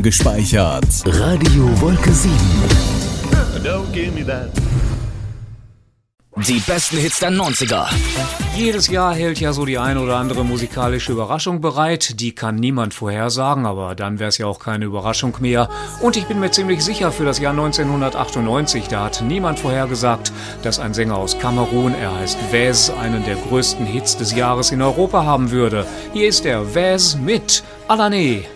gespeichert. Radio Wolke 7. Don't give me that. Die besten Hits der 90er. Jedes Jahr hält ja so die ein oder andere musikalische Überraschung bereit. Die kann niemand vorhersagen, aber dann wäre es ja auch keine Überraschung mehr. Und ich bin mir ziemlich sicher, für das Jahr 1998, da hat niemand vorhergesagt, dass ein Sänger aus Kamerun, er heißt Wes, einen der größten Hits des Jahres in Europa haben würde. Hier ist er, Wes mit Alané.